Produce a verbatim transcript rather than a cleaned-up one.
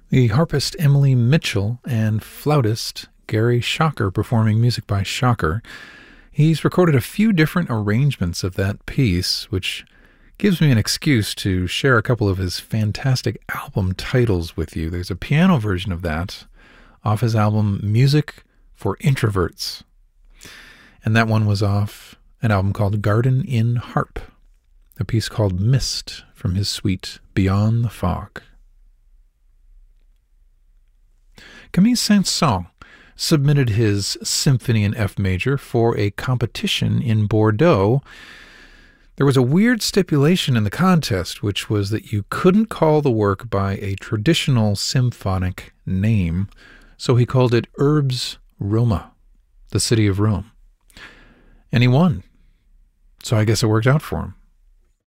The harpist Emily Mitchell and flautist Gary Shocker performing music by Shocker. He's recorded a few different arrangements of that piece, which gives me an excuse to share a couple of his fantastic album titles with you. There's a piano version of that off his album Music for Introverts. And that one was off an album called Garden in Harp, a piece called Mist from his suite Beyond the Fog. Camille Saint-Saëns submitted his Symphony in F major for a competition in Bordeaux. There was a weird stipulation in the contest, which was that you couldn't call the work by a traditional symphonic name, so he called it Urbs Roma, the city of Rome. And he won, so I guess it worked out for him.